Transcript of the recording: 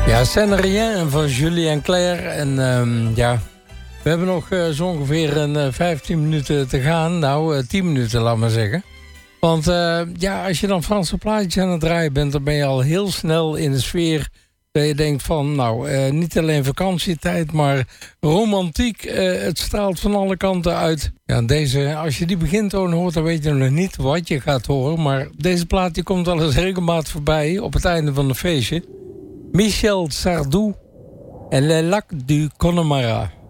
Ja, C'est Rien van Julien Clerc. En we hebben nog zo ongeveer 15 minuten te gaan. Nou, 10 minuten, laat maar zeggen. Want als je dan Franse plaatjes aan het draaien bent, dan ben je al heel snel in de sfeer dat je denkt van, niet alleen vakantietijd, maar romantiek. Het straalt van alle kanten uit. Ja, deze, als je die begintoon hoort, dan weet je nog niet wat je gaat horen. Maar deze plaat die komt al eens regelmatig voorbij op het einde van een feestje. Michel Sardou en Le Lac du Connemara.